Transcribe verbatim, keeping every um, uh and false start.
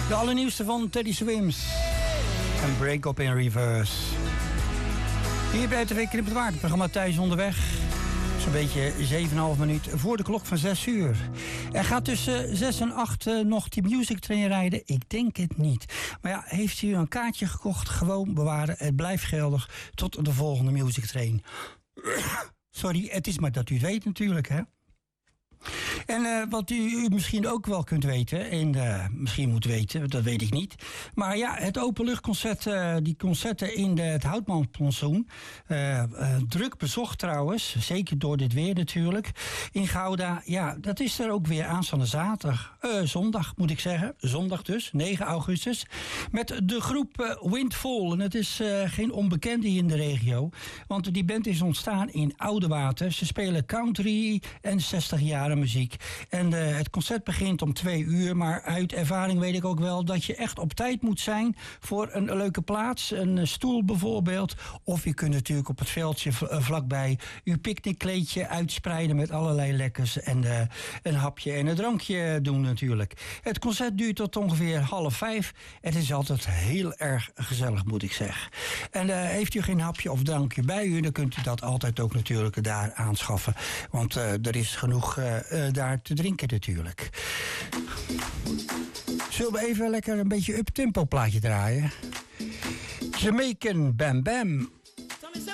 De allernieuwste van Teddy Swims. En Break Up in Reverse. Hier bij T V Knip het Waard. Het programma Thuis onderweg. Zo'n beetje zeven komma vijf minuut voor de klok van zes uur. Er gaat tussen zes en acht uh, nog die Music Train rijden? Ik denk het niet. Maar ja, heeft u een kaartje gekocht? Gewoon bewaren. Het blijft geldig tot de volgende Music Train. Sorry, het is maar dat u het weet natuurlijk, hè. En uh, wat u, u misschien ook wel kunt weten, en uh, misschien moet weten, dat weet ik niet. Maar ja, het openluchtconcert, uh, die concerten in de, het Houtmanplantsoen. Uh, uh, druk bezocht trouwens, zeker door dit weer natuurlijk. In Gouda, ja, dat is er ook weer aanstaande zaterdag. Uh, zondag moet ik zeggen, zondag dus, negen augustus. Met de groep uh, Windfall. En het is uh, geen onbekende hier in de regio. Want die band is ontstaan in Oudewater. Ze spelen country en zestig jaren muziek. En uh, het concert begint om twee uur. Maar uit ervaring weet ik ook wel dat je echt op tijd moet zijn voor een leuke plaats. Een uh, stoel bijvoorbeeld. Of je kunt natuurlijk op het veldje v- uh, vlakbij uw picknickkleedje uitspreiden met allerlei lekkers. En uh, een hapje en een drankje doen natuurlijk. Het concert duurt tot ongeveer half vijf. Het is altijd heel erg gezellig, moet ik zeggen. En uh, heeft u geen hapje of drankje bij u, dan kunt u dat altijd ook natuurlijk daar aanschaffen. Want uh, er is genoeg uh, uh, daar te drinken natuurlijk. Zullen we even lekker een beetje up-tempo plaatje draaien? Jamaican Bam Bam.